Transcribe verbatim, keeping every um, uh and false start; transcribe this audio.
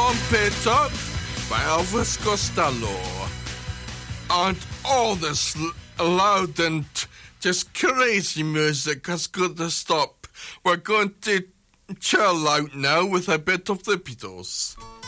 Pumped Up by Elvis Costello. And all this loud and just crazy music has got to stop. We're going to chill out now with a bit of the Beatles.